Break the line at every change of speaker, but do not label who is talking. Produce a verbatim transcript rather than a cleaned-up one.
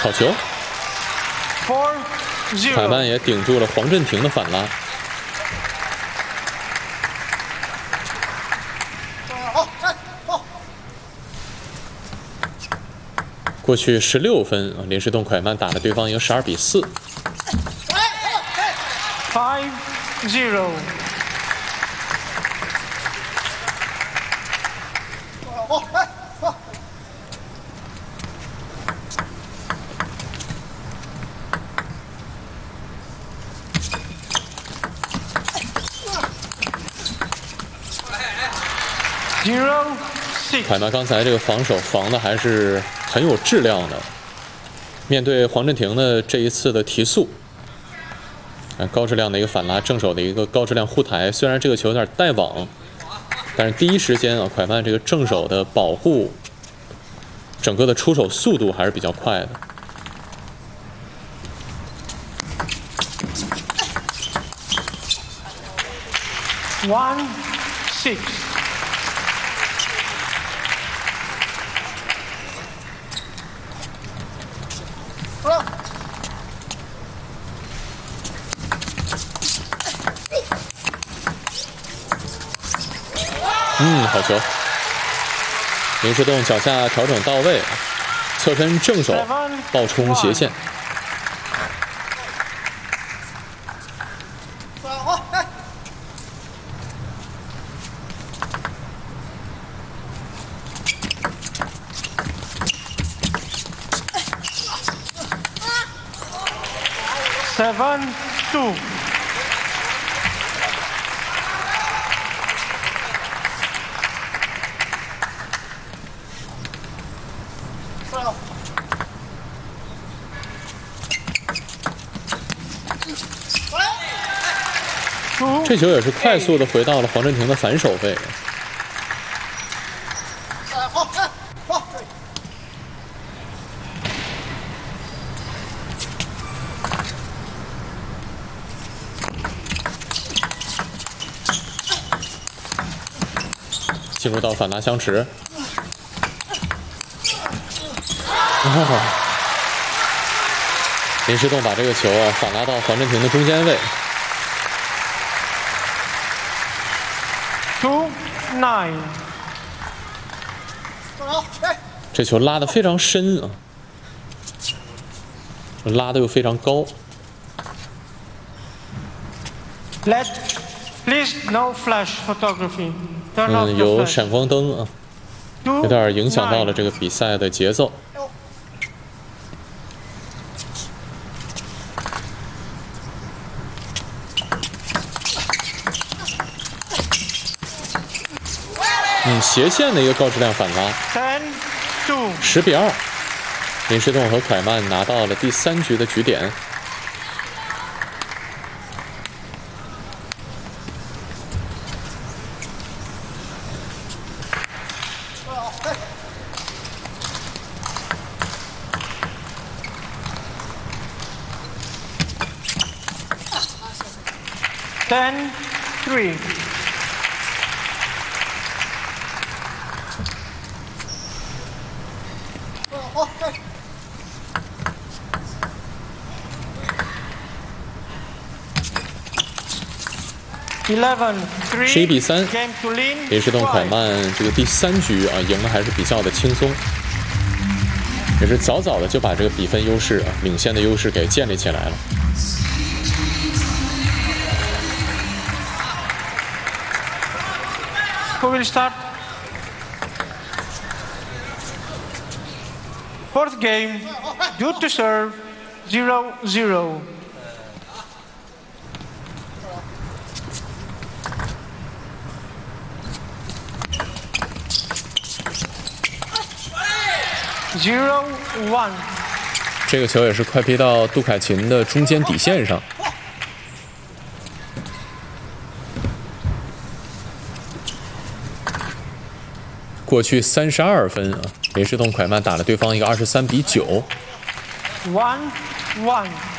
好球，凯曼也顶住了黄镇廷的反拉。过去十六分啊，林诗栋、蒯曼打了对方一个十二比四。
Five zero。Zero six。
蒯曼刚才这个防守防的还是很有质量的。面对黄镇廷的这一次的提速，啊，高质量的一个反拉，正手的一个高质量护台。虽然这个球有点带网，但是第一时间啊，蒯曼这个正手的保护，整个的出手速度还是比较快的。
One six。
嗯，好球！林诗栋脚下调整到位，侧身正手爆冲斜线。
Seven two。
这球也是快速的回到了黄镇廷的反手位。进入到反拉相持。哦，林诗栋把这个球啊反拉到黄镇廷的中间位。
Two nine。
这球拉得非常深啊，拉得又非常高。
Let please no flash photography。
嗯，有闪光灯啊，有点影响到了这个比赛的节奏。嗯，斜线的一个高质量反拉，十比二，林诗栋和蒯曼拿到了第三局的局点。
Ten three。
十一比三，林诗栋、蒯曼这个第三局啊赢的还是比较的轻松，也是早早的就把这个比分优势啊领先的优势给建立起来了。
Who will start? Fourth game, due to serve, zero zero. Zero one。
这个球也是快劈到杜凯琴的中间底线上。过去三十二分啊，林诗栋、蒯曼打了对方一个二十三比九。
One one。